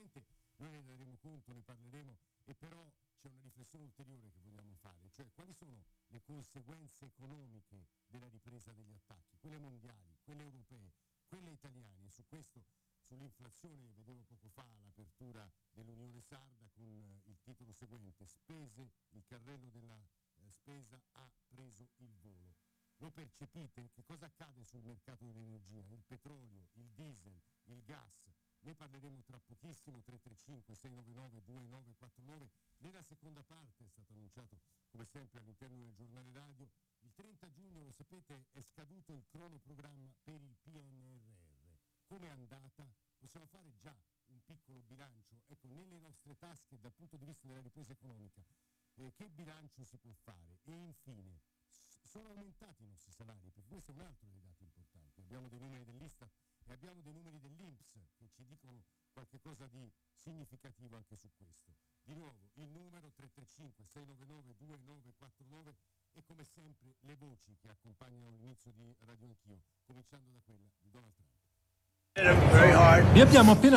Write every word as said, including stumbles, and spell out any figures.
Sicuramente noi ne daremo conto, ne parleremo, e però c'è una riflessione ulteriore che vogliamo fare, cioè quali sono le conseguenze economiche della ripresa degli attacchi, quelle mondiali, quelle europee, quelle italiane, e su questo, sull'inflazione, vedevo poco fa l'apertura dell'Unione Sarda con eh, il titolo seguente: spese, il carrello della eh, spesa ha preso il volo. Lo percepite? Che cosa accade sul mercato dell'energia? Il petrolio, il diesel, il gas. Ne parleremo tra pochissimo. Tre tre cinque sei nove nove due nove quattro nove. Nella seconda parte è stato annunciato, come sempre, all'interno del giornale radio, il trenta giugno, lo sapete, è scaduto il cronoprogramma per il P N R R. Come è andata? Possiamo fare già un piccolo bilancio, ecco, nelle nostre tasche dal punto di vista della ripresa economica. Eh, che bilancio si può fare? E infine, s- sono aumentati i nostri salari? Perché questo è un altro dei dati importanti. Abbiamo dei numeri dell'Istat e abbiamo dei numeri dell'I N P S che ci dicono qualche cosa di significativo anche su questo. Di nuovo, il numero tre tre cinque sei nove nove due nove quattro nove e come sempre le voci che accompagnano l'inizio di Radio Anch'io, cominciando da quella di Donald Trump. Vi abbiamo appena